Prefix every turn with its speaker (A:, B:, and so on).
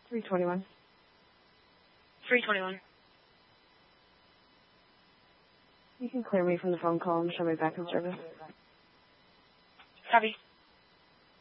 A: 321.
B: 321.
A: You can clear me from the phone call and show me back in service.
B: Copy.